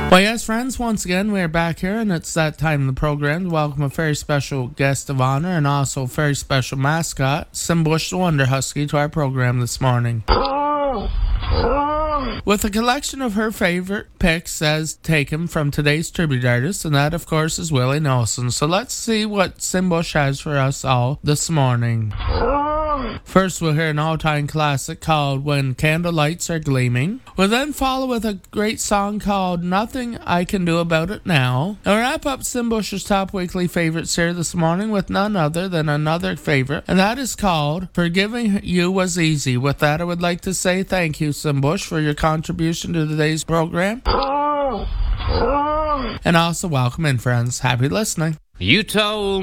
Well, yes, friends, once again, we're back here, and it's that time in the program to welcome a very special guest of honor and also a very special mascot, Simbush the Wonder Husky, to our program this morning. With a collection of her favorite picks as taken from today's tribute artist, and that, of course, is Willie Nelson. So let's see what Simbush has for us all this morning. First, we'll hear an all-time classic called When Candle Lights Are Gleaming. We'll then follow with a great song called Nothing I Can Do About It Now. And we'll wrap up Simbush's top weekly favorites here this morning with none other than another favorite, and that is called Forgiving You Was Easy. With that, I would like to say thank you, Simbush, for your contribution to today's program. And also welcome in, friends. Happy listening. You told